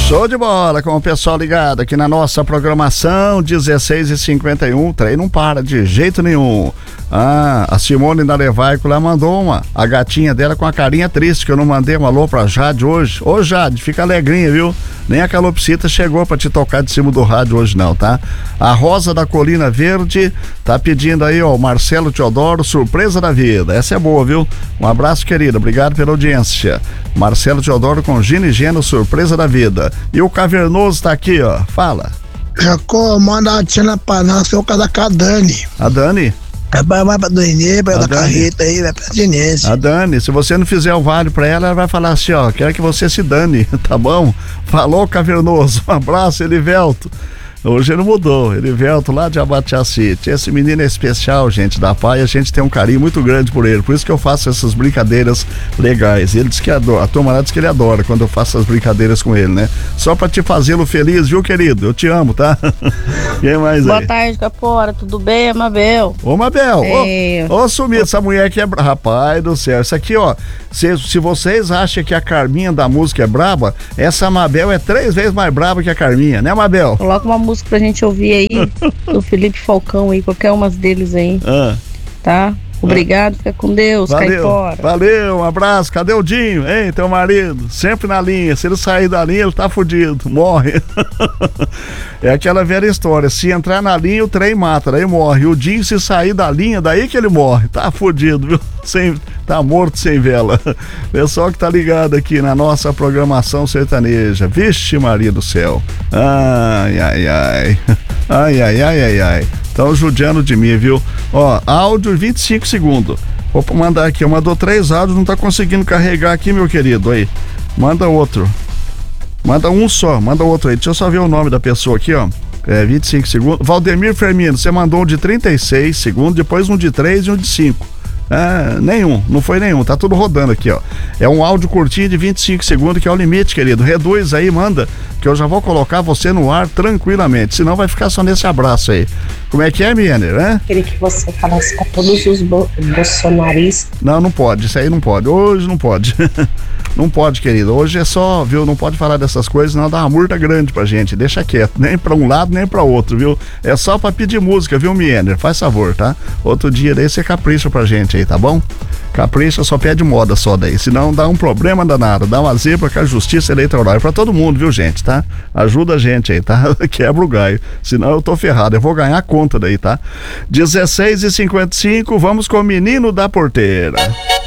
Show de bola com o pessoal ligado aqui na nossa programação, 16h51. Trem não para de jeito nenhum. A Simone da Levaico lá mandou a gatinha dela com a carinha triste, que eu não mandei um alô pra Jade hoje. Ô Jade, fica alegrinha, viu? Nem a calopsita chegou pra te tocar de cima do rádio hoje não, tá? A Rosa da Colina Verde tá pedindo aí, ó, o Marcelo Teodoro, Surpresa da Vida. Essa é boa, viu? Um abraço, querido, obrigado pela audiência. Marcelo Teodoro com Gino e Geno, Surpresa da Vida. E o Cavernoso tá aqui, ó, fala. Jacó, manda a tina pra nós, que é o cara da Dani. A Dani? Vai pra Doinê, vai da carreta aí, vai pra Dinense. A Dani, se você não fizer o vale pra ela vai falar assim, ó, quero que você se dane, tá bom? Falou, Cavernoso, um abraço, Elivelto. Hoje ele mudou, Elivelto lá de Abatiacite. Esse menino é especial, gente, da PAI, a gente tem um carinho muito grande por ele, por isso que eu faço essas brincadeiras legais. Ele diz que adora, a turma lá diz que ele adora quando eu faço as brincadeiras com ele, né? Só pra te fazê-lo feliz, viu, querido? Eu te amo, tá? Quem mais aí? Boa tarde, Capora, tudo bem, Mabel? Ô, Mabel, ô sumido, essa mulher aqui é rapaz do céu, isso aqui, ó, se vocês acham que a Carminha da música é braba, essa Mabel é 3 vezes mais braba que a Carminha, né, Mabel? Coloca uma música pra gente ouvir aí, do Felipe Falcão aí, qualquer umas deles aí, tá? Obrigado, fica com Deus, cai fora. Valeu, um abraço, cadê o Dinho, hein, teu marido? Sempre na linha, se ele sair da linha, ele tá fudido, morre. É aquela velha história, se entrar na linha, o trem mata, daí morre. O Dinho, se sair da linha, daí que ele morre, tá fudido, viu? Tá morto sem vela. Pessoal que tá ligado aqui na nossa programação sertaneja, vixe Maria do céu, ai, ai, ai, ai, ai, ai, ai, ai. Estão judiando de mim, viu? Ó, áudio 25 segundos. Vou mandar aqui, eu mandou 3 áudios, não tá conseguindo carregar aqui, meu querido, aí. Manda outro. Manda um só, manda outro aí. Deixa eu só ver o nome da pessoa aqui, ó. 25 segundos. Valdemir Fermino, você mandou um de 36 segundos, depois um de 3 e um de 5. Nenhum, não foi nenhum, tá tudo rodando aqui, ó. É um áudio curtinho de 25 segundos, que é o limite, querido. Reduz aí, manda, que eu já vou colocar você no ar tranquilamente, senão vai ficar só nesse abraço aí. Como é que é, Miener, né? Queria que você falasse pra todos os bolsonaristas. Não pode, isso aí não pode, hoje não pode. Não pode, querido, hoje é só, viu, não pode falar dessas coisas, não, dá uma multa grande pra gente, deixa quieto, nem pra um lado, nem pra outro, viu? É só pra pedir música, viu, Miener? Faz favor, tá? Outro dia daí você capricha pra gente aí, tá bom? Capricha, só pede moda só daí, senão dá um problema danado, dá uma zebra com a justiça eleitoral, é pra todo mundo, viu, gente, tá? Ajuda a gente aí, tá? Quebra o galho, senão eu tô ferrado, eu vou ganhar a conta daí, tá? 16h55, vamos com o menino da porteira.